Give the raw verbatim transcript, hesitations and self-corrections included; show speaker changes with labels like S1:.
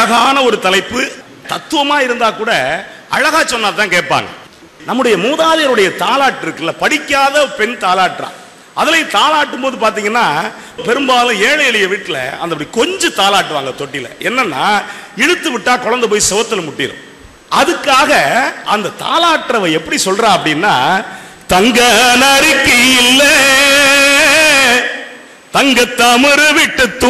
S1: அழகான ஒரு தலைப்பு. தத்துவமா இருந்தா கூட அழகா சொன்னா தான் கேட்பாங்க. நம்முடைய மூதாதையருடைய தாலாட்டு இருக்குல்ல, படிக்காத பெண் தாலாட்டுறா. அதுலயும் தாளாட்டும் போது பாத்தீங்கன்னா பெரும்பாலும் ஏழை எளிய வீட்டுல அந்த அப்படி கொஞ்சம் தாளாட்டுவாங்க தொட்டில. என்னன்னா இழுத்து விட்டா குழந்தை போய் சுவத்துல முட்டிடும். அதுக்காக அந்த தாளாட்டுறவ எப்படி சொல்றா அப்படின்னா, தங்க நறுக்கி இல்ல தங்க தமறு விட்டு